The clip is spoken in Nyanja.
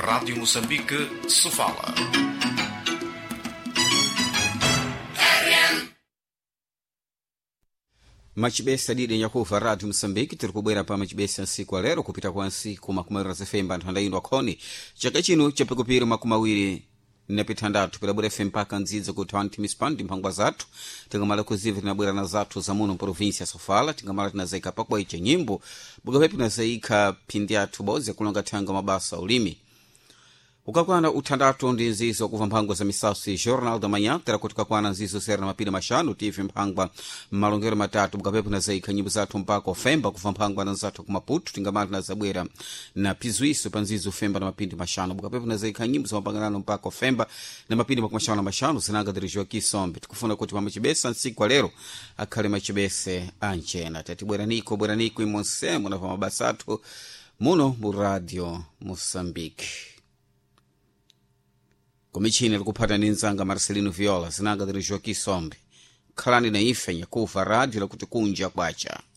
Rádio Moçambique, Sofala. Machibesa didi nyakufa Radio Msambiki turikubwera pa machibesa nsiku alero kupita kwa nsiku makumawiri zefemba nthandayindo akhoni chaka chino chapikupiri makumawiri napitandatu pilabwera FM mpaka nzidzo kuti 20 mispandi mphangwa zathu tingamala kuziva tinabwera na zathu za muno provinsia Sofala tingamala tinazayika pakwa icha nyimbo bukapepi tinazayika phindi athu boze kulonga thanga mabasa ulimi ukakwana uthandatu ndi nzizo kuva mphangwa za misasi Jornal da Manhã terakuti kakwana nzizo sera na mapiri mashanu TV mphangwa malongero matatu bukapepi tinazayika nyimbo zathu mpaka ofemba kuva mphangwa na nzathu kumaputu tingamala tinazabwera na pizwiso pa nzizo ofemba na mapindi mashanu bukapepi tinazayika nyimbo za mapanganano mpaka ofemba na mapindi makumashanu na mashanu zinanga dirijiwa kisombe tikufuna kuti pamachibesa nsiku alero akhale machibese anjena tatibwera niko imonsemo na pamabasa athu muno mu Radio Moçambique. Komichini likupata ninzanga Marcelino Viola zinanga dirijiwa kisombe khalani na ife nyakufa radio lakuti kunja kwacha.